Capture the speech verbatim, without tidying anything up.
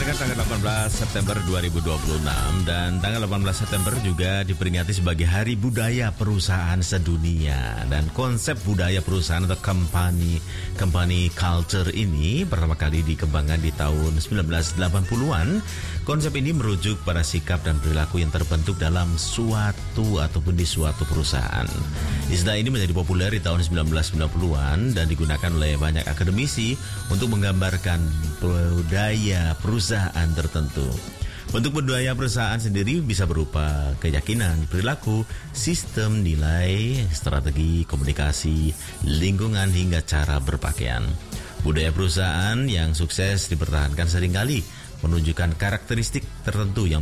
Merayakan tanggal delapan belas September dua ribu dua puluh enam dan tanggal delapan belas September juga diperingati sebagai Hari Budaya Perusahaan Sedunia. Dan konsep budaya perusahaan atau company company culture ini pertama kali dikembangkan di tahun sembilan belas delapan puluhan. Konsep ini merujuk pada sikap dan perilaku yang terbentuk dalam suatu ataupun di suatu perusahaan. Istilah ini menjadi populer di tahun sembilan belas sembilan puluhan dan digunakan oleh banyak akademisi untuk menggambarkan budaya perusahaan tertentu. Bentuk budaya perusahaan sendiri bisa berupa keyakinan, perilaku, sistem nilai, strategi, komunikasi, lingkungan hingga cara berpakaian. Budaya perusahaan yang sukses dipertahankan seringkali menunjukkan karakteristik tertentu yang